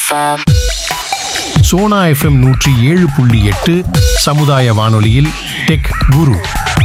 Sona FM 107.8 சமுதாய வானொலியில் tech குரு.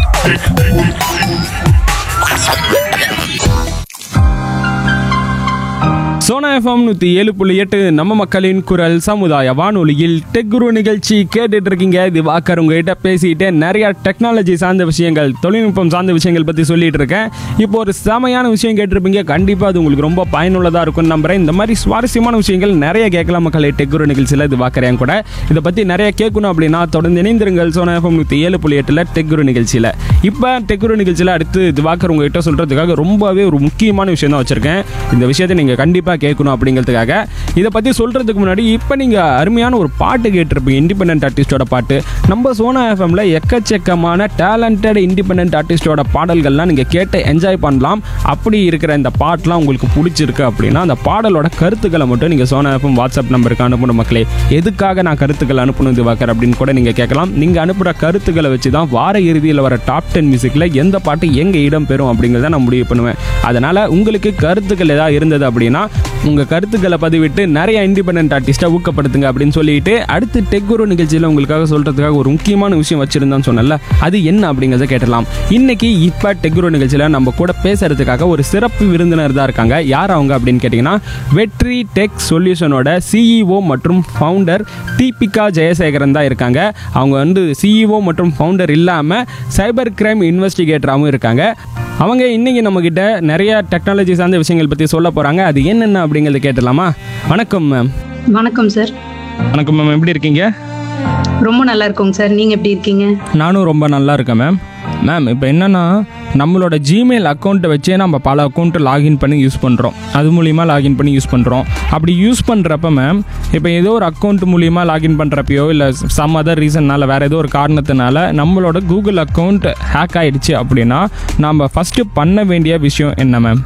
Sona FM 107.8 நம்ம மக்களின் குரல் சமுதாய வானொலியில் டெக் குரு நிகழ்ச்சி கேட்டுட்டு இருக்கீங்க. இது வாக்கர் உங்ககிட்ட பேசிட்டு நிறைய டெக்னாலஜி சார்ந்த விஷயங்கள், தொழில்நுட்பம் சார்ந்த விஷயங்கள் பற்றி சொல்லிட்டு இருக்கேன். இப்போ ஒரு செமையான விஷயம் கேட்டிருப்பீங்க. கண்டிப்பாக அது உங்களுக்கு ரொம்ப பயனுள்ளதாக இருக்கும்னு நம்புறேன். இந்த மாதிரி சுவாரஸ்யமான விஷயங்கள் நிறைய கேட்கலாம் மக்களே டெக் குரு நிகழ்ச்சியில். இது வாக்கறேன் கூட இதை பற்றி நிறைய கேட்கணும் அப்படின்னா தொடர்ந்து இணைந்திருங்கள் சோனா எஃப்எம் 107.8 டெக் குரு நிகழ்ச்சியில். இப்போ டெக் குரு நிகழ்ச்சியில் அடுத்து இது வாக்கர் உங்ககிட்ட சொல்கிறதுக்காக ரொம்பவே ஒரு முக்கியமான விஷயம் தான் வச்சுருக்கேன். இந்த விஷயத்தை நீங்கள் கண்டிப்பாக கேட்கணும் அப்படிங்கிறதுக்காக. இதை பற்றி சொல்கிறதுக்கு முன்னாடி இப்போ நீங்கள் அருமையான ஒரு பாட்டு கேட்டிருப்பீங்க, இண்டிபெண்டன்ட் ஆர்டிஸ்டோட பாட்டு. நம்ம சோனா எஃப்எம்ல எக்கச்சக்கமான டேலண்டட் இண்டிபெண்டன்ட் ஆர்டிஸ்டோட பாடல்கள்லாம் நீங்கள் கேட்டு என்ஜாய் பண்ணலாம். அப்படி இருக்கிற இந்த பாட்டெலாம் உங்களுக்கு பிடிச்சிருக்கு அப்படின்னா அந்த பாடலோட கருத்துக்களை மட்டும் நீங்கள் சோனா எஃப்எம் வாட்ஸ்அப் நம்பருக்கு அனுப்பணும் மக்களே. எதுக்காக நான் கருத்துக்கள் அனுப்பணும் இது வாக்கர் அப்படின்னு கூட நீங்கள் கேட்கலாம். நீங்கள் அனுப்புகிற கருத்துக்களை வச்சு தான் வார இறுதியில் வர டாப் 10 மியூசிக்கில் எந்த பாட்டு எங்கே இடம் பெறும் அப்படிங்கிறத நான் முடிவு பண்ணுவேன். அதனால் உங்களுக்கு கருத்துக்கள் ஏதாவது இருந்தது அப்படின்னா உங்கள் கருத்துக்களை பதிவிட்டு நிறைய இண்டிபெண்டன்ட் ஆர்டிஸ்ட்டை ஊக்கப்படுத்துங்க அப்படின்னு சொல்லிட்டு அடுத்து டெக் குரு நிகழ்ச்சியில் உங்களுக்காக சொல்கிறதுக்காக ஒரு முக்கியமான விஷயம் வச்சுருந்தான்னு சொன்னல, அது என்ன அப்படிங்கிறத கேட்டலாம். இன்னைக்கு இப்போ டெக் குரு நிகழ்ச்சியில் நம்ம கூட பேசுறதுக்காக ஒரு சிறப்பு விருந்தினர் தான் இருக்காங்க. யார் அவங்க அப்படின்னு கேட்டிங்கன்னா வெற்றி டெக் சொல்யூஷனோட சிஇஓ மற்றும் ஃபவுண்டர் தீபிகா ஜெயசேகரன் தான் இருக்காங்க. அவங்க வந்து சிஇஓ மற்றும் ஃபவுண்டர் இல்லாமல் சைபர் கிரைம் இன்வெஸ்டிகேட்டராகவும் இருக்காங்க. அவங்க இன்னைக்கு நம்மக்கிட்ட நிறைய டெக்னாலஜி சார்ந்த விஷயங்கள் பற்றி சொல்ல போகிறாங்க. அது என்னென்ன அப்படிங்கிறத கேட்டலாமா? வணக்கம் மேம். வணக்கம் சார். வணக்கம் மேம், எப்படி இருக்கீங்க? ரொம்ப நல்லா இருக்கோங்க சார். நீங்கள் எப்படி இருக்கீங்க? நானும் ரொம்ப நல்லா இருக்கேன் மேம். மேம், இப்போ என்னென்னா நம்மளோட ஜிமெயில் அக்கௌண்ட்டை வச்சே நம்ம பல அக்கௌண்ட்டை லாகின் பண்ணி யூஸ் பண்ணுறோம். அது மூலிமா லாகின் பண்ணி யூஸ் பண்ணுறோம். அப்படி யூஸ் பண்ணுறப்ப மேம், இப்போ ஏதோ ஒரு அக்கௌண்ட் மூலிமா லாகின் பண்ணுறப்பையோ இல்லை சம் அதர் ரீசன்னால் வேறு ஏதோ ஒரு காரணத்தினால நம்மளோட கூகுள் அக்கௌண்ட் ஹேக் ஆகிடுச்சு அப்படின்னா நம்ம ஃபஸ்ட்டு பண்ண வேண்டிய விஷயம் என்ன மேம்?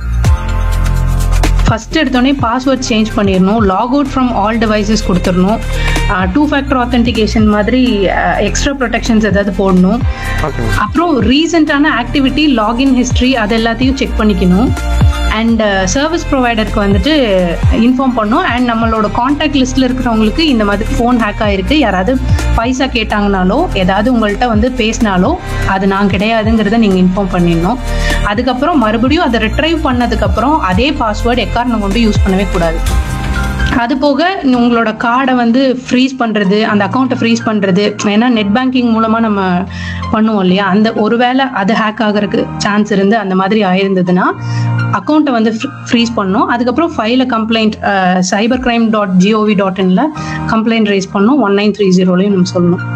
ஃபஸ்ட் எடுத்தோடனே பாஸ்வேர்ட் சேஞ்ச் பண்ணிடணும். Log out from all devices கொடுத்துடணும். 2 ஃபேக்டர் ஆத்தென்டிகேஷன் மாதிரி எக்ஸ்ட்ரா ப்ரொடெக்ஷன்ஸ் ஏதாவது போடணும். அப்புறம் ரீசெண்டான ஆக்டிவிட்டி, லாகின் ஹிஸ்ட்ரி அது எல்லாத்தையும் செக் பண்ணிக்கணும். அண்ட் சர்வீஸ் ப்ரொவைடருக்கு வந்துட்டு இன்ஃபார்ம் பண்ணணும். அண்ட் நம்மளோட காண்டாக்ட் லிஸ்ட்டில் இருக்கிறவங்களுக்கு இந்த மாதிரி ஃபோன் ஹேக் ஆகிருக்கு, யாராவது பைசா கேட்டாங்கனாலோ ஏதாவது உங்கள்கிட்ட வந்து பேசினாலோ அது நான் கிடையாதுங்கிறத நீங்கள் இன்ஃபார்ம் பண்ணிடணும். அதுக்கப்புறம் மறுபடியும் அதை ரிட்ரைவ் பண்ணதுக்கப்புறம் அதே பாஸ்வேர்டு எக்காரணம் கொண்டு யூஸ் பண்ணவே கூடாது. அது போக உங்களோட கார்டை வந்து ஃப்ரீஸ் பண்ணுறது, அந்த அக்கௌண்ட்டை ஃப்ரீஸ் பண்ணுறது, ஏன்னா நெட் பேங்கிங் மூலமாக நம்ம பண்ணுவோம் இல்லையா, அந்த ஒருவேளை அது ஹேக் ஆகிறதுக்கு சான்ஸ் இருந்து அந்த மாதிரி ஆயிருந்ததுன்னா அக்கௌண்ட்டை வந்து ஃப்ரீஸ் பண்ணணும். அதுக்கப்புறம் ஃபைல கம்ப்ளைண்ட் cybercrime.gov.in கம்ப்ளைண்ட் ரைஸ் பண்ணணும். 1930 நம்ம சொல்லணும்.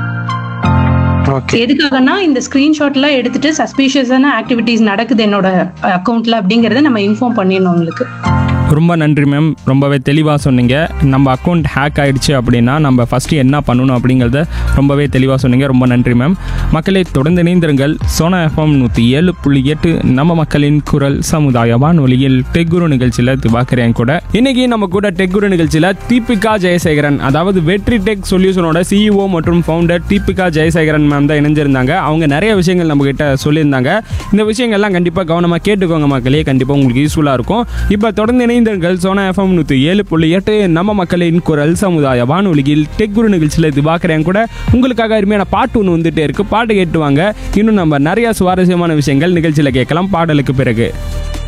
எதுக்காகனா இந்த ஸ்கிரீன்ஷாட்லாம் எடுத்துட்டு சஸ்பீஷியஸான ஆக்டிவிட்டிஸ் நடக்குது என்னோட அக்கௌண்ட்ல அப்படிங்கறத நம்ம இன்ஃபார்ம் பண்ணிடணும் உங்களுக்கு. ரொம்ப நன்றி மேம், ரொம்பவே தெளிவாக சொன்னீங்க. நம்ம அக்கௌண்ட் ஹேக் ஆகிடுச்சு அப்படின்னா நம்ம ஃபஸ்ட்டு என்ன பண்ணணும் அப்படிங்கிறத ரொம்பவே தெளிவாக சொன்னீங்க. ரொம்ப நன்றி மேம். மக்களை தொடர்ந்து இணைந்திருங்கள் சோனா எஃப்எம் 107.8 நம்ம மக்களின் குரல் சமுதாய வானொலியில் டெக் குரு நிகழ்ச்சியில் திவாக்கரேன் கூட. இன்னைக்கு நம்ம கூட டெக் குரு நிகழ்ச்சியில் தீபிகா ஜெயசேகரன், அதாவது வெற்றி டெக் சொல்யூஷனோட சிஇஓ மற்றும் ஃபவுண்டர் தீபிகா ஜெயசேகரன் மேம் தான் இணைஞ்சிருந்தாங்க. அவங்க நிறைய விஷயங்கள் நம்ம கிட்ட சொல்லியிருந்தாங்க. இந்த விஷயங்கள்லாம் கண்டிப்பாக கவனமாக கேட்டுக்கோங்க மக்களே, கண்டிப்பாக உங்களுக்கு யூஸ்ஃபுல்லாக இருக்கும். இப்போ தொடர்ந்து சோனா எஃப்எம் 107.8 நம்ம மக்களின் குரல் சமுதாய வானொலியில் டெக் குரு நிகழ்ச்சியில் திவாக்கரேன் கூட. உங்களுக்காக அருமையான பாட்டு ஒன்று வந்துட்டே இருக்கு, பாட்டு கேட்டுவாங்க. இன்னும் நம்ம நிறைய சுவாரஸ்யமான விஷயங்கள் நிகழ்ச்சியில் கேட்கலாம் பாடலுக்கு பிறகு.